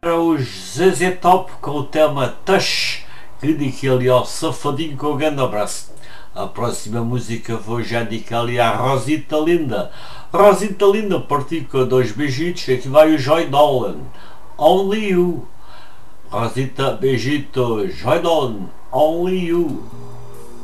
Para os ZZ Top com o tema Touch, que dediquei ali ao Safadinho com o grande abraço. A próxima música vou já dedicar ali à Rosita Linda. Rosita Linda partiu com dois beijitos, aqui vai o Joy Dolan, Only You. Rosita, beijito, Joy Dolan, Only You.